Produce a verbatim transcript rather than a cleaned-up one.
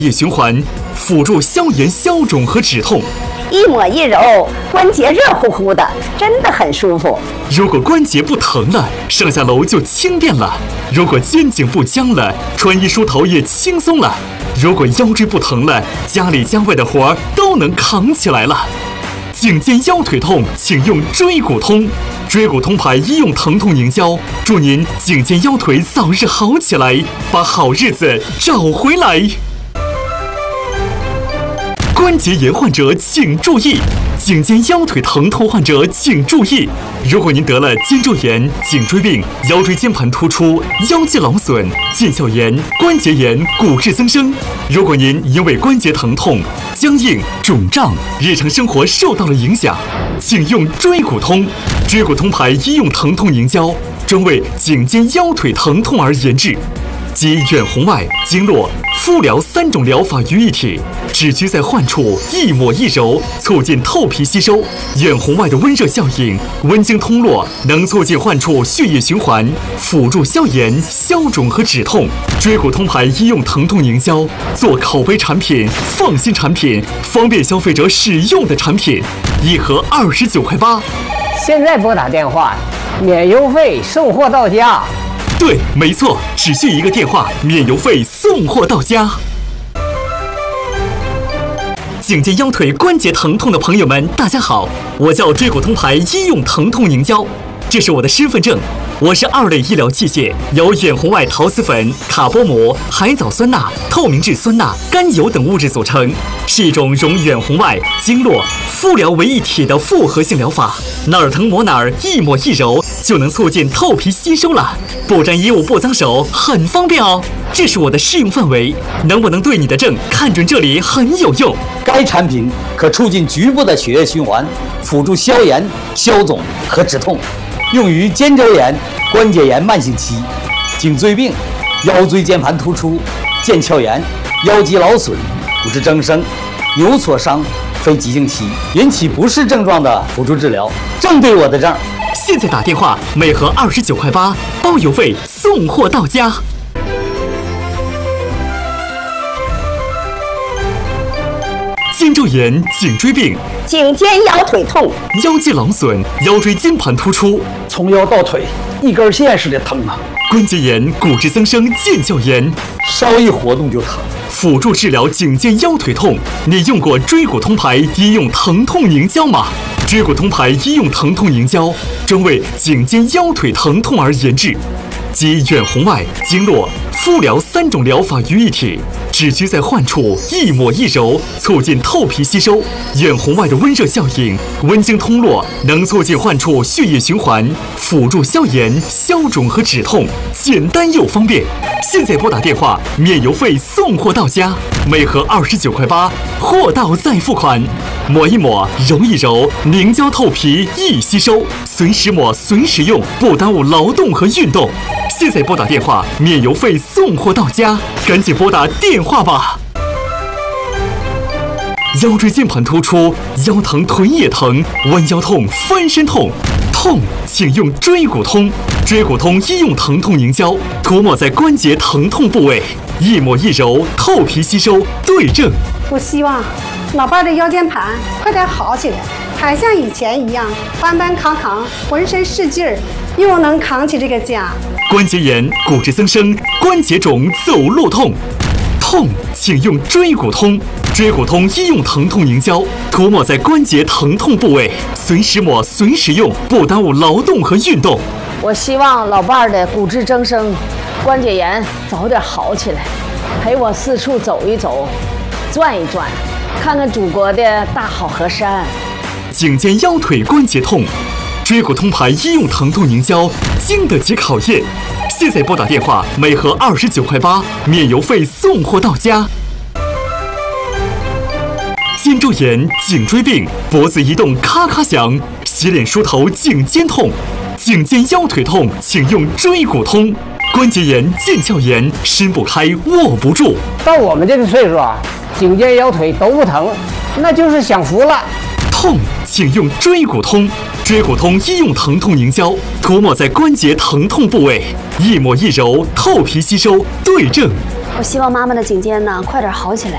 液循环，辅助消炎、消肿和止痛。 一抹一揉，关节热乎乎的，真的很舒服。 如果关节不疼了，上下楼就轻便了；如果肩颈不僵了，穿衣梳头也轻松了；如果腰椎不疼了，家里家外的活儿都能扛起来了。颈肩腰腿痛，请用椎骨通。椎骨通牌医用疼痛凝胶，祝您颈肩腰腿早日好起来，把好日子找回来。关节炎患者请注意，颈肩腰腿疼痛患者请注意。如果您得了肩周炎、颈椎病、腰椎间盘突出、腰肌劳损、腱鞘炎、关节炎、骨质增生，如果您因为关节疼痛、僵硬、肿胀，日常生活受到了影响，请用椎骨通。椎骨通牌医用疼痛凝胶，专为颈肩腰腿疼痛而研制。集远红外、经络、敷疗三种疗法于一体，只需在患处一抹一揉，促进透皮吸收。远红外的温热效应，温经通络，能促进患处血液循环，辅助消炎、消肿和止痛。椎骨通牌医用疼痛凝胶，做口碑产品、放心产品、方便消费者使用的产品，一盒二十九块八。 现在拨打电话，免邮费送货到家。 对，没错，只需一个电话，免邮费送货到家。颈肩腰腿关节疼痛的朋友们，大家好，我叫椎骨通牌医用疼痛凝胶，这是我的身份证。我是二类医疗器械，由远红外陶瓷粉、卡波膜、海藻酸钠、透明质酸钠、甘油等物质组成，是一种融远红外、经络、敷疗为一体的复合性疗法。哪儿疼抹哪儿，一抹一揉就能促进透皮吸收了，不沾衣物不脏手，很方便哦。这是我的适用范围，能不能对你的症看准这里很有用。 该产品可促进局部的血液循环，辅助消炎、消肿和止痛，用于肩周炎、关节炎慢性期、颈椎病、腰椎间盘突出、腱鞘炎、腰肌劳损、骨质增生、扭挫伤、非急性期引起不适症状的辅助治疗，正对我的症。 现在打电话，每盒二十九块八，包邮费送货到家。肩周炎、颈椎病、 颈肩腰腿痛、 腰肌劳损、腰椎间盘突出， 从腰到腿一根线似的疼啊！ 关节炎、骨质增生、腱鞘炎， 稍一活动就疼。 辅助治疗颈肩腰腿痛，你用过椎骨通牌医用疼痛凝胶吗？椎骨通牌医用疼痛凝胶，专为颈肩腰腿疼痛而研制，集远红外、经络、敷疗三种疗法于一体，只需在患处一抹一揉，促进透皮吸收。远红外的温热效应，温经通络，能促进患处血液循环，辅助消炎、消肿和止痛，简单又方便。现在拨打电话，免邮费送货到家，每盒二十九块八，货到再付款。抹一抹，揉一揉，凝胶透皮易吸收，随时抹随时用，不耽误劳动和运动。现在拨打电话，免邮费送货到家，赶紧拨打电话吧。腰椎间盘突出，腰疼臀也疼，弯腰痛、翻身痛，痛请用椎骨通。椎骨通医用疼痛凝胶，涂抹在关节疼痛部位，一抹一揉，透皮吸收，对症。 我希望老伴的腰间盘快点好起来，还像以前一样搬搬扛扛，浑身是劲儿，又能扛起这个家。 关节炎、骨质增生、关节肿、走路痛，痛请用椎骨通。椎骨通医用疼痛凝胶，涂抹在关节疼痛部位，随时抹随时用，不耽误劳动和运动。 我希望老伴儿的骨质增生、关节炎早点好起来，陪我四处走一走，转一转，看看祖国的大好河山。 颈肩腰腿关节痛，椎骨通牌医用疼痛凝胶经得起考验。现在拨打电话，每盒二十九块八，免邮费送货到家。肩周炎、颈椎病、脖子移动咔咔响，洗脸梳头颈肩痛，颈肩腰腿痛，请用椎骨通。关节炎、腱鞘炎，伸不开握不住。 到我们这个岁数啊，颈肩腰腿都不疼，那就是享福了。 痛请用椎骨通。椎骨通医用疼痛凝胶，涂抹在关节疼痛部位，一抹一揉，透皮吸收，对症。 我希望妈妈的颈肩呢快点好起来。